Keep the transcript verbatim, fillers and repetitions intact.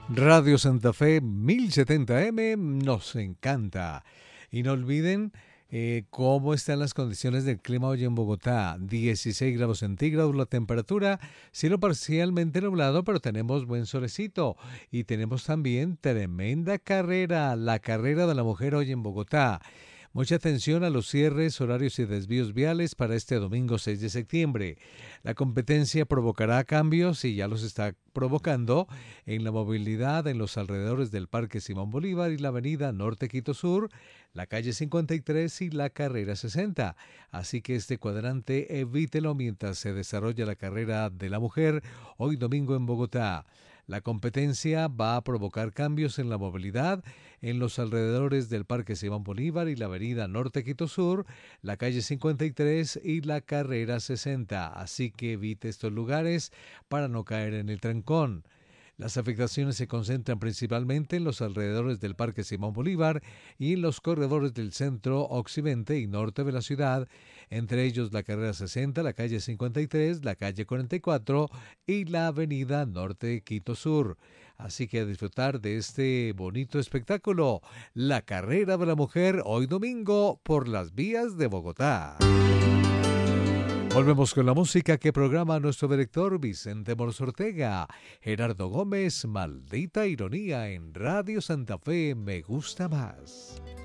Radio Santa Fe mil setenta eme nos encanta. Y no olviden eh, cómo están las condiciones del clima hoy en Bogotá. dieciséis grados centígrados la temperatura, cielo parcialmente nublado, pero tenemos buen solecito. Y tenemos también tremenda carrera, la carrera de la mujer hoy en Bogotá. Mucha atención a los cierres, horarios y desvíos viales para este domingo seis de septiembre. La competencia provocará cambios y ya los está provocando en la movilidad en los alrededores del Parque Simón Bolívar y la avenida Norte Quito Sur, la calle cincuenta y tres y la carrera sesenta. Así que este cuadrante evítelo mientras se desarrolla la carrera de la mujer hoy domingo en Bogotá. La competencia va a provocar cambios en la movilidad en los alrededores del Parque Simón Bolívar y la avenida Norte Quito Sur, la calle cincuenta y tres y la carrera sesenta. Así que evite estos lugares para no caer en el trancón. Las afectaciones se concentran principalmente en los alrededores del Parque Simón Bolívar y en los corredores del centro, occidente y norte de la ciudad, entre ellos la carrera sesenta, la calle cincuenta y tres, la calle cuarenta y cuatro y la avenida Norte Quito Sur. Así que a disfrutar de este bonito espectáculo, la carrera de la mujer hoy domingo por las vías de Bogotá. Volvemos con la música que programa nuestro director Vicente Moros Ortega. Gerardo Gómez, Maldita Ironía en Radio Santa Fe, me gusta más.